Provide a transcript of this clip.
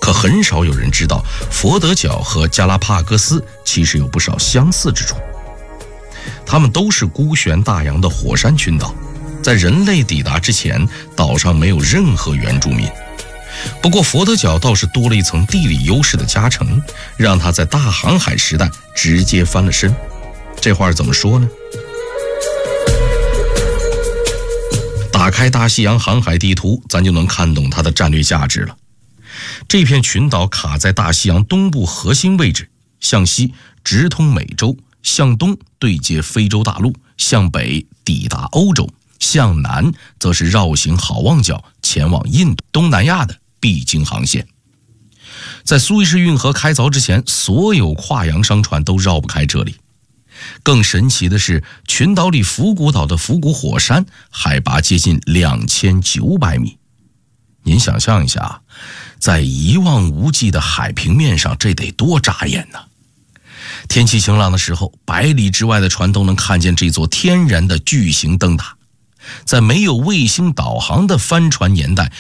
可很少有人知道佛得角和加拉帕戈斯其实有不少相似之处。它们都是孤悬大洋的火山群岛，在人类抵达之前，岛上没有任何原住民。不过佛得角倒是多了一层地理优势的加成，让它在大航海时代直接翻了身。这话怎么说呢？打开大西洋航海地图，咱就能看懂它的战略价值了。这片群岛卡在大西洋东部核心位置，向西直通美洲，向东对接非洲大陆，向北抵达欧洲，向南则是绕行好望角前往印度、东南亚的必经航线。在苏伊士运河开凿之前，所有跨洋商船都绕不开这里。更神奇的是，群岛里福古岛的福古火山海拔接近2900米。您想象一下，在一望无际的海平面上，这得多扎眼呢！天气晴朗的时候，100里之外的船都能看见这座天然的巨型灯塔。在没有卫星导航的帆船年代，